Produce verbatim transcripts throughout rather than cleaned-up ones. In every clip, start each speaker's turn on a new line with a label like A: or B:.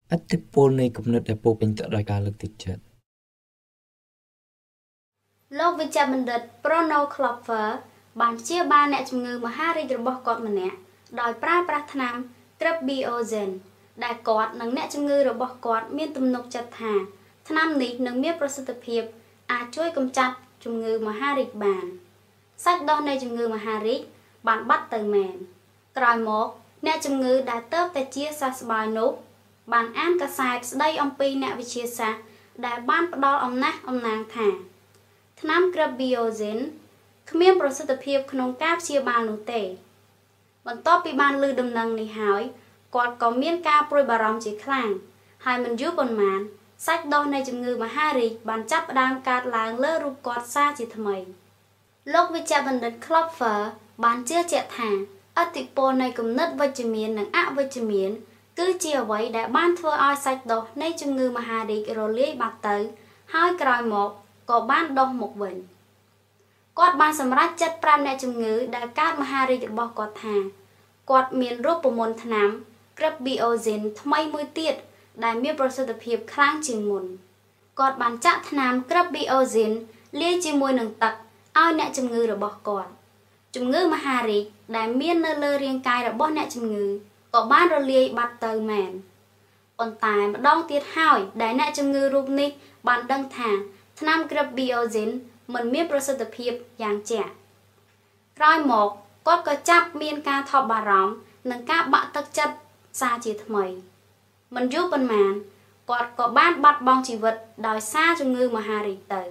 A: ឥទ្ធិពលនៃគំនិតដែលពោរពេញទៅដោយការលើកទឹកចិត្ត
B: លោកវិជ្ជបណ្ឌិត Bruno Klopfer បានព្យាបាលអ្នកជំងឺមហារីករបស់គាត់ម្នាក់ដោយប្រើប្រាស់ថ្នាំ Krabiozen ដែលគាត់និងអ្នកជំងឺរបស់គាត់មានទំនុកចិត្តថាថ្នាំនេះនឹងមានប្រសិទ្ធភាពអាចជួយកម្ចាត់ជំងឺមហារីកបានសាច់ដុះនៃជំងឺមហារីកបានបាត់ទៅមែនក្រោយមកអ្នកជំងឺដែលទើបតែជាសះស្បើយនោះបានអានកាសែតស្ដីអំពីអ្នកវិទ្យាសាស្ត្រដែលបានផ្ដល់អំណះអំណាងថាថ្នាំ Krabiozen គ្មានប្រសិទ្ធភាពក្នុងការព្យាបាលនោះទេបន្ទាប់ពីបានឮដំណឹងនេះហើយគាត់ក៏មានការព្រួយបារម្ភជាខ្លាំងហើយមិនយូរប៉ុន្មានសាច់ដុះនៃជំងឺមហារីកបានចាប់ផ្ដើមកើតឡើងលើរូបគាត់សារជាថ្មីលោកវិជ្ជបណ្ឌិត Klopfer បានជឿជាក់ថាឥទ្ធិពលនៃគំនិតវិជ្ជមាននិងអវិជ្ជមានគឺជាអ្វីដែលបានធ្វើឲ្យសាច់ដុះនៃជំងឺមហារីករលាយបាត់ទៅហើយក្រោយមកក៏បានដុះមកវិញគាត់បានសម្រេចចិត្តប្រាប់អ្នកជំងឺដែលកើតមហារីករបស់គាត់ថាគាត់មានរូបមន្តថ្នាំ Krabiozen ថ្មីមួយទៀតដែលមានប្រសិទ្ធភាពខ្លាំងជាងមុនគាត់បានចាក់ថ្នាំ Krabiozen លាយជាមួយនឹងទឹកឲ្យអ្នកជំងឺរបស់គាត់ជំងឺមហារីកដែលមាននៅលើរាងកាយរបស់អ្នកជំងឺក៏បានរលាយបាត់ទៅមែនប៉ុន្តែម្ដងទៀតហើយដែលអ្នកជំងឺរូបនេះបានដឹងថាថ្នាំ Krabiozen មិនមានប្រសិទ្ធភាពយ៉ាងជាក់ក្រោយមកគាត់ក៏ចាប់មានការថប់បារម្ភនិងការបាក់ទឹកចិត្តសារជាថ្មីមិនយូរប៉ុន្មានគាត់ក៏បានបាត់បង់ជីវិតដោយសារជំងឺមហារីកទៅ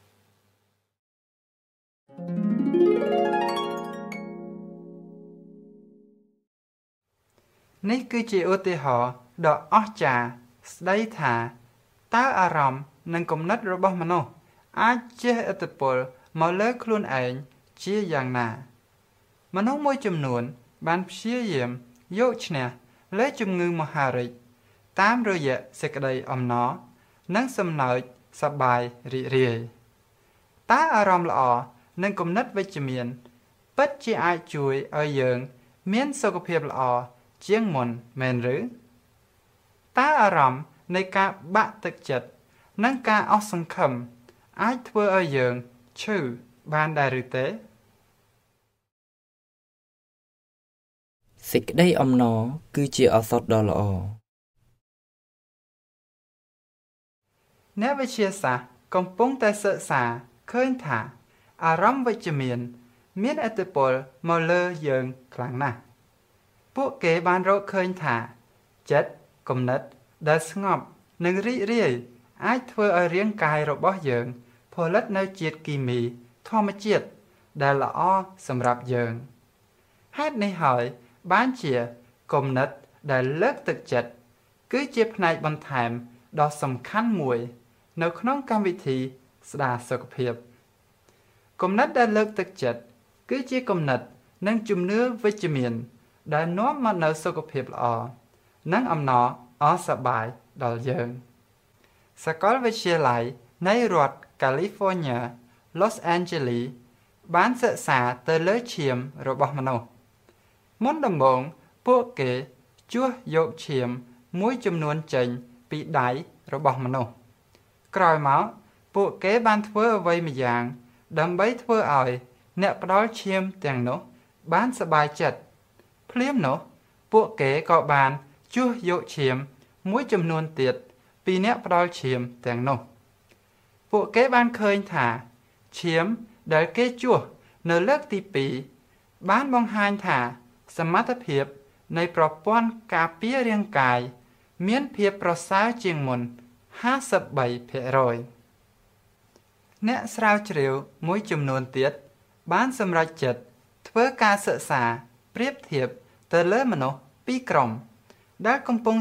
C: នេះគឺជាឧទាហរណ៍ដ៏អស្ចារ្យស្ដីថាតើអារម្មណ៍និងគំនិតរបស់មនុស្សអាចជះឥទ្ធិពលមកលើខ្លួនឯងជាយ៉ាងណាមនុស្សមួយចំនួនបានព្យាយាមយកឈ្នះលើជំងឺមហារីកតាមរយៈសេចក្តីអំណរនិងសំណើចសប្បាយរីករាយតើអារម្មណ៍ល្អនិងគំនិតវិជ្ជមានពិតជាអាចជួយឲ្យយើងមានសុខភាពល្អជាងមុនមែនឬតើអារម្មណ៍នៃការបាក់ទឹកចិត្តនិងការអស់សង្ឃឹមអាចធ្វើឲ្យយើងឈឺបានដែរឬទេ
A: សេចក្តីអំណរគឺជាឱសថដ៏ល្អ
C: អ្នកវិទ្យាសាស្ត្រកំពុងតែសិក្សាឃើញថាអារម្មណ៍វិជ្ជមានមានឥទ្ធិពលមកលើយើងខ្លាំងណាស់ពួកគេបានរកឃើញថាចិត្តគំនិតដែលស្ងប់និងរីករាយអាចធ្វើឲ្យរាងកាយរបស់យើងផលិតនៅជាតិគីមីធម្មជាតិដែលល្អសម្រាប់យើងហេតុនេះហើយបានជាគំនិតដែលលើកទឹកចិត្តគឺជាផ្នែកបន្ថែមដ៏សំខាន់មួយនៅក្នុងកម្មវិធីស្ដារសុខភាពគំនិតដែលលើកទឹកចិត្តគឺជាគំនិតនិងជំនឿវិជ្ជមានដែលនាំមកនូវសុខភាពល្អនិងអំណរអសប្បាយដល់យើងសាកលវិទ្យាល័យនៃរដ្ឋ California Los Angeles បានសិក្សាទៅលើឈាមរបស់មនុស្សមុនដំបូងពួកគេជួសយកឈាមមួយចំនួនចេញពីដៃរបស់មនុស្សក្រោយមកពួកគេបានធ្វើអ្វីម្យ៉ាងដើម្បីធ្វើឲ្យអ្នកផ្ដល់ឈាមទាំងនោះបានសប្បាយចិត្តភ្លាមនោះពួកគេក៏បានជួសយកឈាមមួយចំនួនទៀតពីអ្នកផ្ដល់ឈាមទាំងនោះពួកគេបានឃើញថាឈាមដែលគេជួសនៅលើកទីពីរបានបង្ហាញថាសមត្ថភាពនៃប្រព័ន្ធការពាររាងកាយមានភាពប្រសើរជាងមុនห้าสิบ三ភាគរយអ្នកស្រាវជ្រាវមួយចំនួនទៀតបានសម្រេចចិត្តធ្វើការសិក្សាប្រៀបធៀបទៅលើមនុស្សពីរក្រុមដែលកំពុង